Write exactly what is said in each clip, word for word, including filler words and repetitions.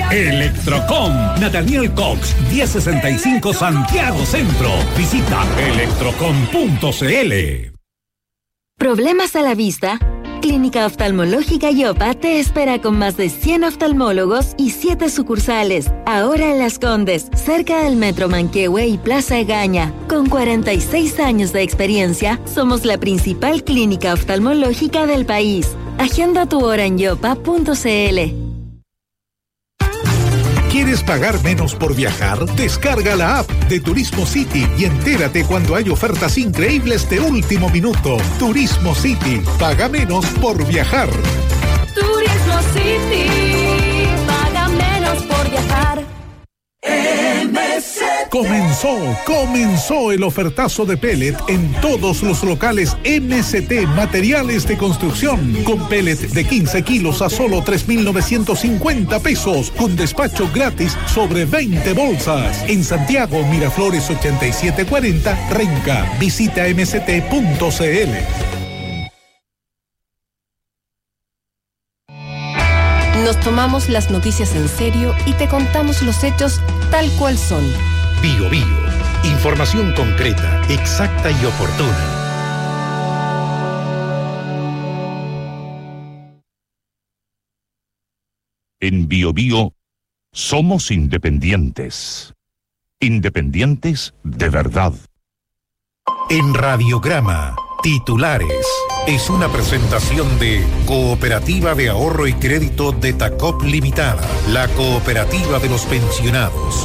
Electrocom, Nathaniel Cox, diez sesenta y cinco Santiago Centro. Visita electrocom punto c l. ¿Problemas a la vista? Clínica Oftalmológica Yopa te espera con más de cien oftalmólogos y siete sucursales. Ahora en Las Condes, cerca del Metro Manquehue y Plaza Egaña. Con cuarenta y seis años de experiencia, somos la principal clínica oftalmológica del país. Agenda tu hora en yopa punto c l. ¿Quieres pagar menos por viajar? Descarga la app de Turismo City y entérate cuando hay ofertas increíbles de último minuto. Turismo City. Paga menos por viajar. Turismo City. Paga menos por viajar. M C T. Comenzó, comenzó el ofertazo de pellet en todos los locales M C T Materiales de Construcción, con pellet de quince kilos a solo tres mil novecientos cincuenta pesos, con despacho gratis sobre veinte bolsas. En Santiago, Miraflores ochenta y siete cuarenta, Renca. Visita m c t punto c l. Nos tomamos las noticias en serio y te contamos los hechos tal cual son. Bio Bio. Información concreta, exacta y oportuna. En Bio Bio somos independientes. Independientes de verdad. En Radiograma, titulares. Es una presentación de Cooperativa de Ahorro y Crédito de Tacop Limitada, la cooperativa de los pensionados.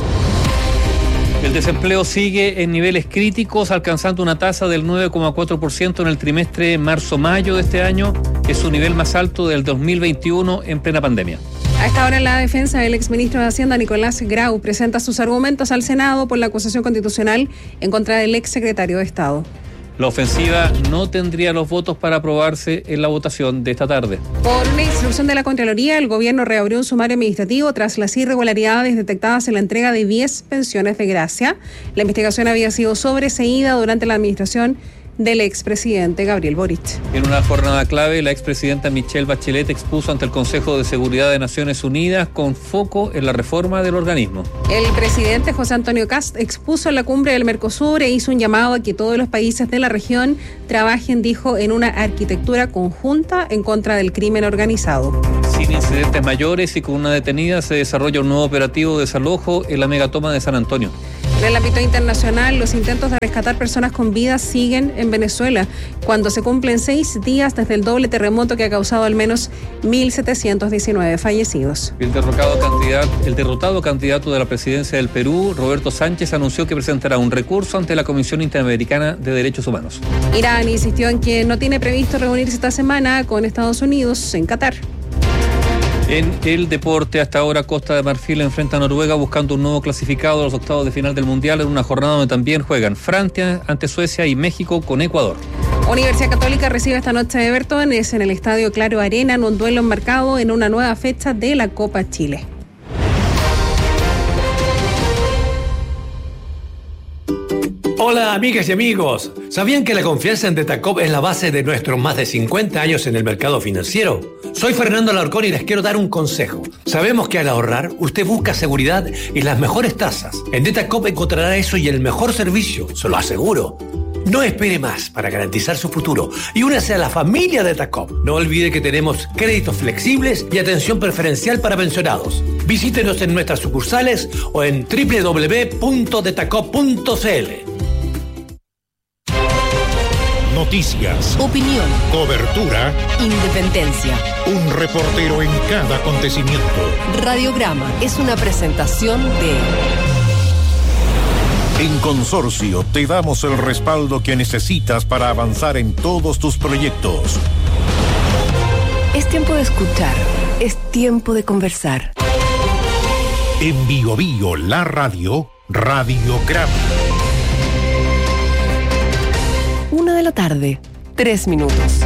El desempleo sigue en niveles críticos, alcanzando una tasa del nueve coma cuatro por ciento en el trimestre marzo-mayo de este año, que es su nivel más alto del dos mil veintiuno en plena pandemia. A esta hora, la defensa del exministro de Hacienda, Nicolás Grau, presenta sus argumentos al Senado por la acusación constitucional en contra del exsecretario de Estado. La ofensiva no tendría los votos para aprobarse en la votación de esta tarde. Por una instrucción de la Contraloría, el gobierno reabrió un sumario administrativo tras las irregularidades detectadas en la entrega de diez pensiones de gracia. La investigación había sido sobreseída durante la administración del expresidente Gabriel Boric. En una jornada clave, la expresidenta Michelle Bachelet expuso ante el Consejo de Seguridad de Naciones Unidas con foco en la reforma del organismo. El presidente José Antonio Kast expuso en la cumbre del Mercosur e hizo un llamado a que todos los países de la región trabajen, dijo, en una arquitectura conjunta en contra del crimen organizado. Sin incidentes mayores y con una detenida, se desarrolla un nuevo operativo de desalojo en la megatoma de San Antonio. En el ámbito internacional, los intentos de rescatar personas con vida siguen en Venezuela, cuando se cumplen seis días desde el doble terremoto que ha causado al menos mil setecientos diecinueve fallecidos. El derrotado candidato, el derrotado candidato de la presidencia del Perú, Roberto Sánchez, anunció que presentará un recurso ante la Comisión Interamericana de Derechos Humanos. Irán insistió en que no tiene previsto reunirse esta semana con Estados Unidos en Qatar. En el deporte, hasta ahora Costa de Marfil enfrenta a Noruega buscando un nuevo clasificado a los octavos de final del Mundial, en una jornada donde también juegan Francia ante Suecia y México con Ecuador. Universidad Católica recibe esta noche a Everton, es en el Estadio Claro Arena, en un duelo enmarcado en una nueva fecha de la Copa Chile. Hola amigas y amigos, ¿sabían que la confianza en Detacop es la base de nuestros más de cincuenta años en el mercado financiero? Soy Fernando Alarcón y les quiero dar un consejo. Sabemos que al ahorrar, usted busca seguridad y las mejores tasas. En Detacop encontrará eso y el mejor servicio, se lo aseguro. No espere más para garantizar su futuro y únase a la familia Detacop. No olvide que tenemos créditos flexibles y atención preferencial para pensionados. Visítenos en nuestras sucursales o en doble u doble u doble u punto detacop punto c l. Noticias, opinión, cobertura, independencia. Un reportero en cada acontecimiento. Radiograma es una presentación de... En Consorcio te damos el respaldo que necesitas para avanzar en todos tus proyectos. Es tiempo de escuchar, es tiempo de conversar. En Bio Bio, la radio, Radiograma. Una de la tarde, tres minutos.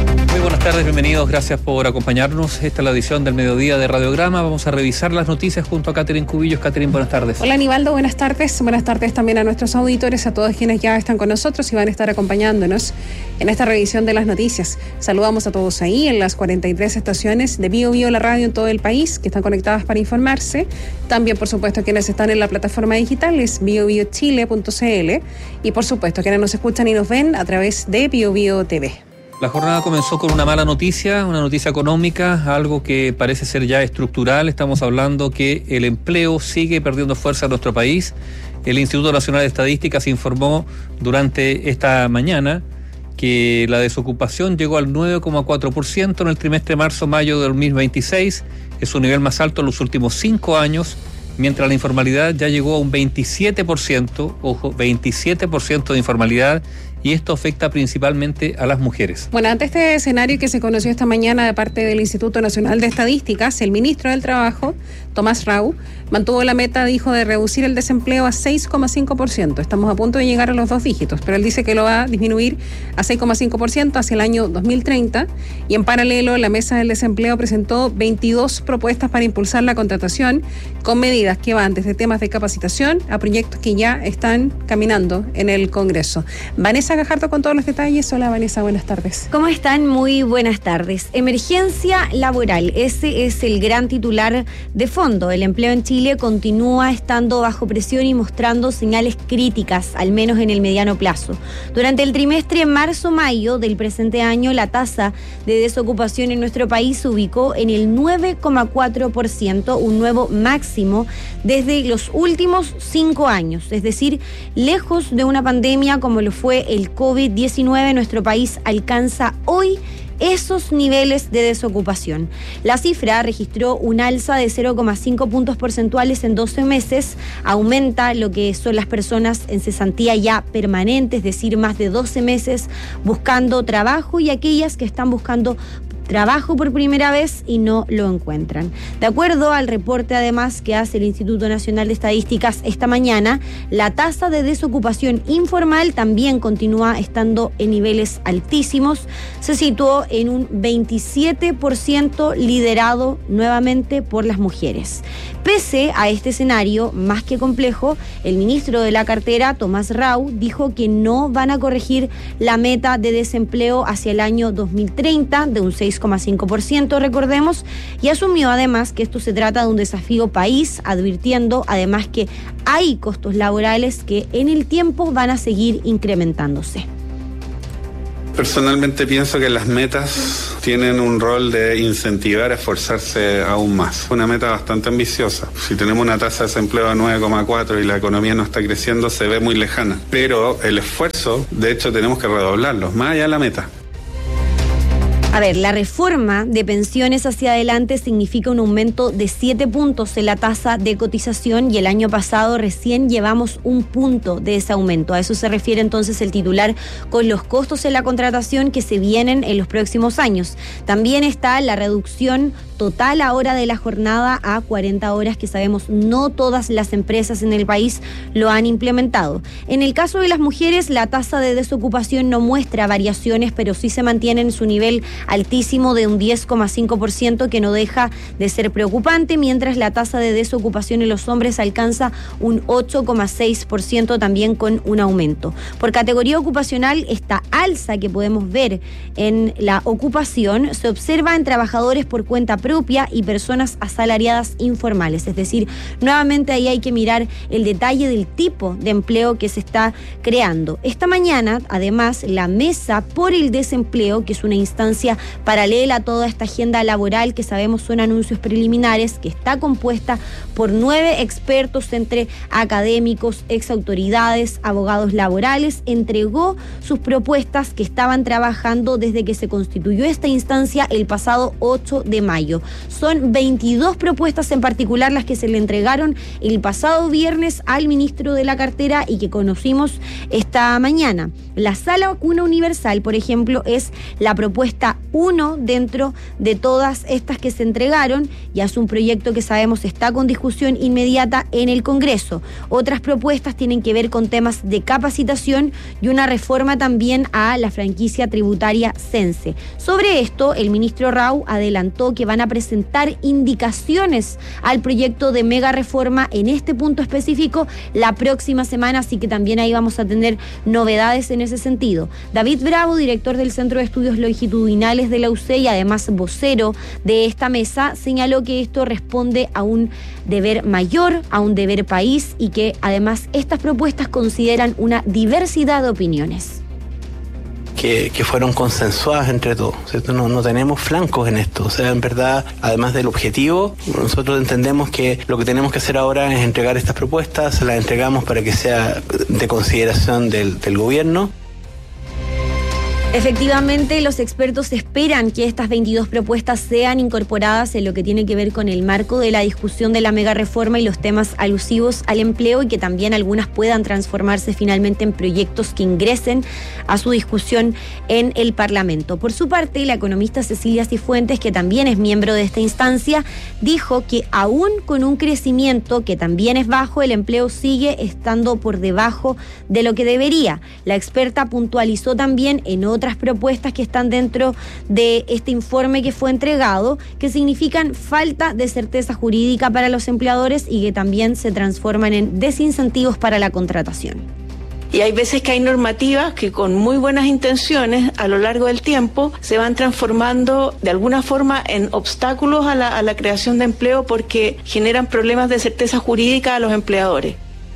Muy buenas tardes, bienvenidos, gracias por acompañarnos. Esta es la edición del mediodía de Radiograma. Vamos a revisar las noticias junto a Catherine Cubillos. Catherine, buenas tardes. Hola Aníbaldo, buenas tardes. Buenas tardes también a nuestros auditores, a todos quienes ya están con nosotros y van a estar acompañándonos en esta revisión de las noticias. Saludamos a todos ahí en las cuarenta y tres estaciones de Bio Bio, la radio en todo el país, que están conectadas para informarse. También, por supuesto, quienes están en la plataforma digital es bio bio chile punto c l y, por supuesto, quienes nos escuchan y nos ven a través de Bio Bio T V. La jornada comenzó con una mala noticia, una noticia económica, algo que parece ser ya estructural. Estamos hablando que el empleo sigue perdiendo fuerza en nuestro país. El Instituto Nacional de Estadísticas informó durante esta mañana que la desocupación llegó al nueve coma cuatro por ciento en el trimestre marzo-mayo de dos mil veintiséis. Es su nivel más alto en los últimos cinco años, mientras la informalidad ya llegó a un veintisiete por ciento, ojo, veintisiete por ciento de informalidad, y esto afecta principalmente a las mujeres. Bueno, ante este escenario que se conoció esta mañana de parte del Instituto Nacional de Estadísticas, el ministro del Trabajo, Tomás Rau, mantuvo la meta, dijo, de reducir el desempleo a seis coma cinco por ciento. Estamos a punto de llegar a los dos dígitos, pero él dice que lo va a disminuir a seis coma cinco por ciento hacia el año dos mil treinta, y en paralelo la Mesa del Desempleo presentó veintidós propuestas para impulsar la contratación, con medidas que van desde temas de capacitación a proyectos que ya están caminando en el Congreso. Vanessa Gajardo con todos los detalles. Hola Vanessa, buenas tardes. ¿Cómo están? Muy buenas tardes. Emergencia laboral, ese es el gran titular de fondo. El empleo en Chile continúa estando bajo presión y mostrando señales críticas, al menos en el mediano plazo. Durante el trimestre marzo-mayo del presente año, la tasa de desocupación en nuestro país se ubicó en el nueve coma cuatro por ciento, un nuevo máximo desde los últimos cinco años, es decir, lejos de una pandemia como lo fue el El COVID diecinueve, nuestro país alcanza hoy esos niveles de desocupación. La cifra registró un alza de cero coma cinco puntos porcentuales en doce meses, aumenta lo que son las personas en cesantía ya permanente, es decir, más de doce meses buscando trabajo, y aquellas que están buscando trabajo por primera vez y no lo encuentran. De acuerdo al reporte, además, que hace el Instituto Nacional de Estadísticas esta mañana, la tasa de desocupación informal también continúa estando en niveles altísimos. Se situó en un veintisiete por ciento, liderado nuevamente por las mujeres. Pese a este escenario más que complejo, el ministro de la cartera, Tomás Rau, dijo que no van a corregir la meta de desempleo hacia el año dos mil treinta de un seis coma cinco por ciento, recordemos, y asumió además que esto se trata de un desafío país, advirtiendo además que hay costos laborales que en el tiempo van a seguir incrementándose. Personalmente pienso que las metas tienen un rol de incentivar a esforzarse aún más. Una meta bastante ambiciosa. Si tenemos una tasa de desempleo de nueve coma cuatro y la economía no está creciendo, se ve muy lejana. Pero el esfuerzo, de hecho, tenemos que redoblarlo, más allá de la meta. A ver, la reforma de pensiones hacia adelante significa un aumento de siete puntos en la tasa de cotización, y el año pasado recién llevamos un punto de ese aumento. A eso se refiere entonces el titular con los costos en la contratación que se vienen en los próximos años. También está la reducción total ahora de la jornada a cuarenta horas, que sabemos no todas las empresas en el país lo han implementado. En el caso de las mujeres, la tasa de desocupación no muestra variaciones, pero sí se mantiene en su nivel altísimo de un diez coma cinco por ciento, que no deja de ser preocupante, mientras la tasa de desocupación en los hombres alcanza un ocho coma seis por ciento, también con un aumento. Por categoría ocupacional, esta alza que podemos ver en la ocupación se observa en trabajadores por cuenta propia y personas asalariadas informales, es decir, nuevamente ahí hay que mirar el detalle del tipo de empleo que se está creando. Esta mañana, además, la Mesa por el Desempleo, que es una instancia paralela a toda esta agenda laboral que sabemos son anuncios preliminares, que está compuesta por nueve expertos entre académicos, exautoridades, abogados laborales, entregó sus propuestas que estaban trabajando desde que se constituyó esta instancia el pasado ocho de mayo. Son veintidós propuestas en particular las que se le entregaron el pasado viernes al ministro de la cartera y que conocimos esta mañana. La sala vacuna universal, por ejemplo, es la propuesta uno dentro de todas estas que se entregaron, y es un proyecto que sabemos está con discusión inmediata en el Congreso. Otras propuestas tienen que ver con temas de capacitación y una reforma también a la franquicia tributaria Sense. Sobre esto, el ministro Rau adelantó que van a presentar indicaciones al proyecto de mega reforma en este punto específico la próxima semana, así que también ahí vamos a tener novedades en ese sentido. David Bravo, director del Centro de Estudios Longitudinales de la U C E y además vocero de esta mesa, señaló que esto responde a un deber mayor, a un deber país, y que además estas propuestas consideran una diversidad de opiniones. Que, que fueron consensuadas entre todos, ¿cierto? No, no tenemos flancos en esto, o sea, en verdad, además del objetivo, nosotros entendemos que lo que tenemos que hacer ahora es entregar estas propuestas, se las entregamos para que sea de consideración del, del gobierno. Efectivamente, los expertos esperan que estas veintidós propuestas sean incorporadas en lo que tiene que ver con el marco de la discusión de la mega reforma y los temas alusivos al empleo, y que también algunas puedan transformarse finalmente en proyectos que ingresen a su discusión en el Parlamento. Por su parte, la economista Cecilia Cifuentes, que también es miembro de esta instancia, dijo que aún con un crecimiento que también es bajo, el empleo sigue estando por debajo de lo que debería. La experta puntualizó también en otro otras propuestas que están dentro de este informe que fue entregado, que significan falta de certeza jurídica para los empleadores y que también se transforman en desincentivos para la contratación. Y hay veces que hay normativas que con muy buenas intenciones a lo largo del tiempo se van transformando de alguna forma en obstáculos a la, a la creación de empleo porque generan problemas de certeza jurídica a los empleadores.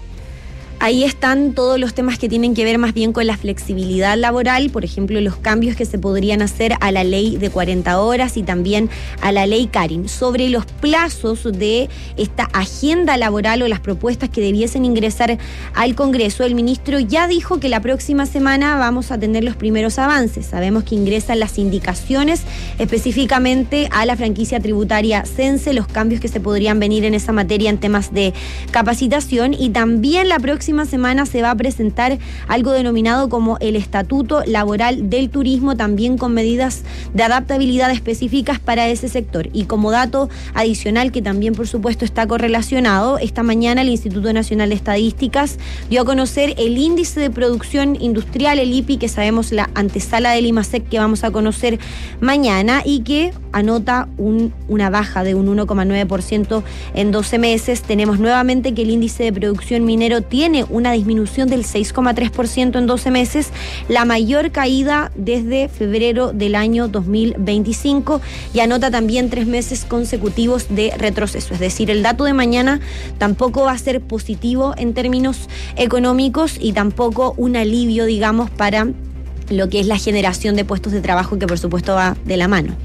Ahí están todos los temas que tienen que ver más bien con la flexibilidad laboral, por ejemplo, los cambios que se podrían hacer a la ley de cuarenta horas y también a la ley Karin. Sobre los plazos de esta agenda laboral o las propuestas que debiesen ingresar al Congreso, el ministro ya dijo que la próxima semana vamos a tener los primeros avances. Sabemos que ingresan las indicaciones específicamente a la franquicia tributaria Sense, los cambios que se podrían venir en esa materia en temas de capacitación, y también la próxima semana se va a presentar algo denominado como el Estatuto Laboral del Turismo, también con medidas de adaptabilidad específicas para ese sector. Y como dato adicional que también por supuesto está correlacionado, esta mañana el Instituto Nacional de Estadísticas dio a conocer el índice de producción industrial, el I P I, que sabemos la antesala del IMASEC que vamos a conocer mañana, y que anota un, una baja de un uno coma nueve por ciento en doce meses. Tenemos nuevamente que el índice de producción minero tiene una disminución del seis coma tres por ciento en doce meses, la mayor caída desde febrero del año dos mil veinticinco, y anota también tres meses consecutivos de retroceso. Es decir, el dato de mañana tampoco va a ser positivo en términos económicos y tampoco un alivio, digamos, para lo que es la generación de puestos de trabajo, que por supuesto va de la mano.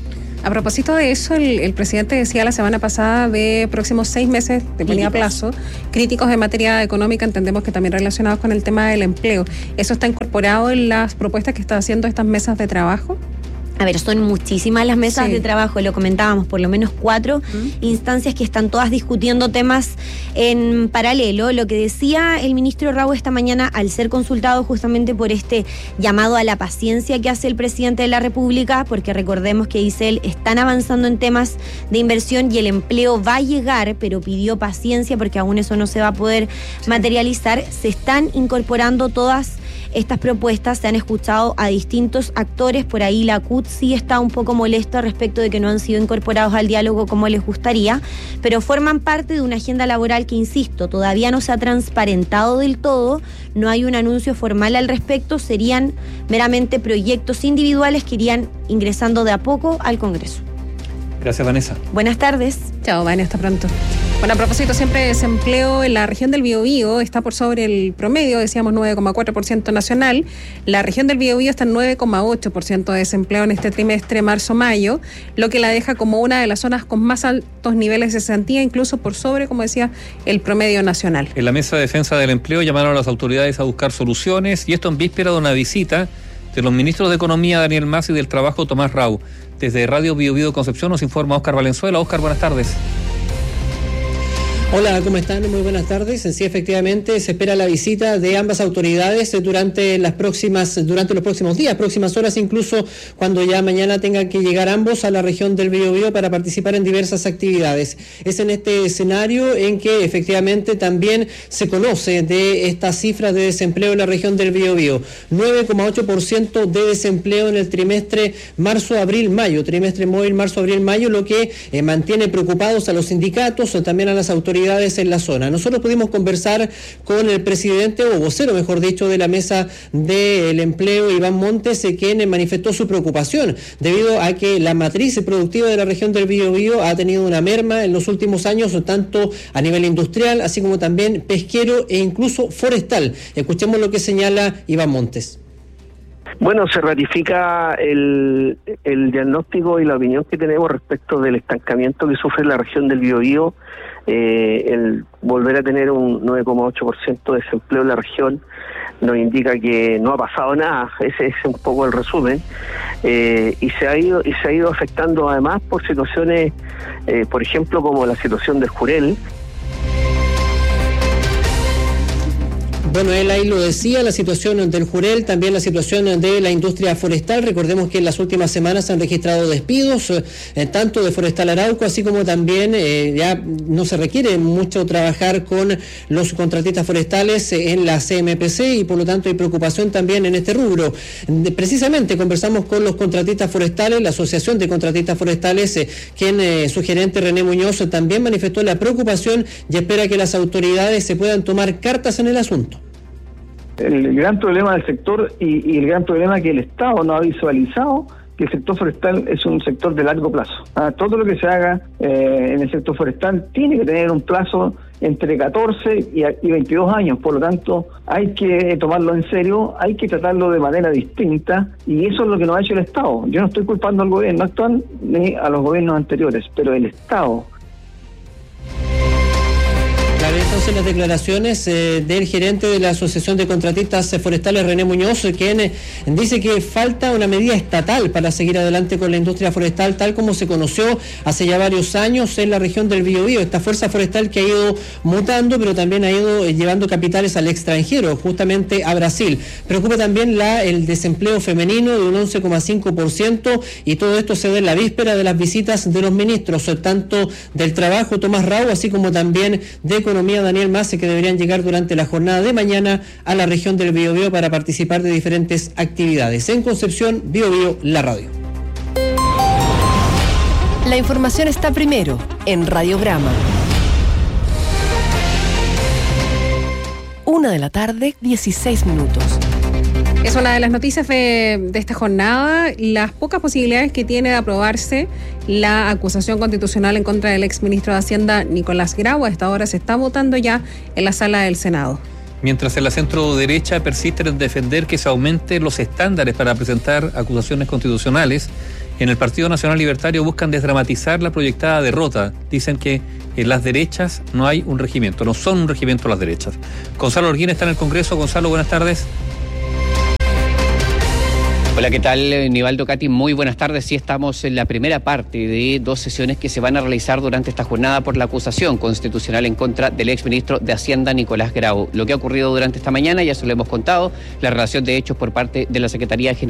A propósito de eso, el, el presidente decía la semana pasada de próximos seis meses de medio plazo, críticos en materia económica, entendemos que también relacionados con el tema del empleo. ¿Eso está incorporado en las propuestas que están haciendo estas mesas de trabajo? A ver, son muchísimas las mesas sí. de trabajo, lo comentábamos, por lo menos cuatro uh-huh. instancias que están todas discutiendo temas en paralelo. Lo que decía el ministro Rau esta mañana al ser consultado justamente por este llamado a la paciencia que hace el presidente de la República, porque recordemos que dice él, están avanzando en temas de inversión y el empleo va a llegar, pero pidió paciencia porque aún eso no se va a poder sí. materializar. Se están incorporando todas estas propuestas, se han escuchado a distintos actores, por ahí la C U T sí está un poco molesta respecto de que no han sido incorporados al diálogo como les gustaría, pero forman parte de una agenda laboral que, insisto, todavía no se ha transparentado del todo, no hay un anuncio formal al respecto, serían meramente proyectos individuales que irían ingresando de a poco al Congreso. Gracias, Vanessa. Buenas tardes. Chao, Vanessa, hasta pronto. Bueno, a propósito, siempre de desempleo en la región del Biobío está por sobre el promedio, decíamos nueve coma cuatro por ciento nacional. La región del Biobío está en nueve coma ocho por ciento de desempleo en este trimestre marzo-mayo, lo que la deja como una de las zonas con más altos niveles de cesantía, incluso por sobre, como decía, el promedio nacional. En la Mesa de Defensa del Empleo llamaron a las autoridades a buscar soluciones, y esto en víspera de una visita de los ministros de Economía Daniel Mas y del Trabajo Tomás Rau. Desde Radio Biobío Concepción nos informa Óscar Valenzuela. Óscar, buenas tardes. Hola, ¿cómo están? Muy buenas tardes. Sí, efectivamente, se espera la visita de ambas autoridades durante las próximas, durante los próximos días, próximas horas, incluso cuando ya mañana tengan que llegar ambos a la región del Biobío para participar en diversas actividades. Es en este escenario en que efectivamente también se conoce de estas cifras de desempleo en la región del Biobío. nueve coma ocho por ciento de desempleo en el trimestre marzo-abril-mayo, trimestre móvil marzo-abril-mayo, lo que eh, mantiene preocupados a los sindicatos, también a las autoridades en la zona. Nosotros pudimos conversar con el presidente, o vocero, mejor dicho, de la Mesa del Empleo, Iván Montes, quien manifestó su preocupación debido a que la matriz productiva de la región del Biobío ha tenido una merma en los últimos años, tanto a nivel industrial, así como también pesquero e incluso forestal. Escuchemos lo que señala Iván Montes. Bueno, se ratifica el, el diagnóstico y la opinión que tenemos respecto del estancamiento que sufre la región del Biobío. Eh, el volver a tener un nueve coma ocho por ciento de desempleo en la región nos indica que no ha pasado nada. Ese es un poco el resumen. Eh, y se ha ido y se ha ido afectando además por situaciones, eh, por ejemplo, como la situación del Jurel. Bueno, él ahí lo decía, la situación del Jurel, también la situación de la industria forestal. Recordemos que en las últimas semanas se han registrado despidos, eh, tanto de Forestal Arauco, así como también eh, ya no se requiere mucho trabajar con los contratistas forestales eh, en la C M P C, y por lo tanto hay preocupación también en este rubro. De, precisamente conversamos con los contratistas forestales, la Asociación de Contratistas Forestales, eh, quien eh, su gerente René Muñoz también manifestó la preocupación y espera que las autoridades se puedan tomar cartas en el asunto. El gran problema del sector y, y el gran problema que el Estado no ha visualizado, que el sector forestal es un sector de largo plazo. Ah, todo lo que se haga eh, en el sector forestal tiene que tener un plazo entre catorce y, y veintidós años, por lo tanto hay que tomarlo en serio, hay que tratarlo de manera distinta, y eso es lo que no ha hecho el Estado. Yo no estoy culpando al gobierno actual ni a los gobiernos anteriores, pero el Estado. Entonces las declaraciones eh, del gerente de la Asociación de Contratistas Forestales, René Muñoz, quien eh, dice que falta una medida estatal para seguir adelante con la industria forestal tal como se conoció hace ya varios años en la región del Biobío, esta fuerza forestal que ha ido mutando, pero también ha ido eh, llevando capitales al extranjero, justamente a Brasil. Preocupa también la, el desempleo femenino de un once coma cinco por ciento, y todo esto se da en la víspera de las visitas de los ministros, tanto del Trabajo, Tomás Rau, así como también de Economía, Daniel Mace, que deberían llegar durante la jornada de mañana a la región del Biobío para participar de diferentes actividades. En Concepción, Biobío, la radio. La información está primero en Radiograma. Una de la tarde, dieciséis minutos. Es una de las noticias de, de esta jornada, las pocas posibilidades que tiene de aprobarse la acusación constitucional en contra del exministro de Hacienda, Nicolás Grau. A esta hora se está votando ya en la sala del Senado. Mientras en la centro derecha persisten en defender que se aumenten los estándares para presentar acusaciones constitucionales, en el Partido Nacional Libertario buscan desdramatizar la proyectada derrota. Dicen que en las derechas no hay un regimiento, no son un regimiento las derechas. Gonzalo Orguín está en el Congreso. Gonzalo, buenas tardes. Hola, ¿qué tal? Nivaldo, Katy, muy buenas tardes. Sí, estamos en la primera parte de dos sesiones que se van a realizar durante esta jornada por la acusación constitucional en contra del exministro de Hacienda, Nicolás Grau. Lo que ha ocurrido durante esta mañana, ya se lo hemos contado, la relación de hechos por parte de la Secretaría General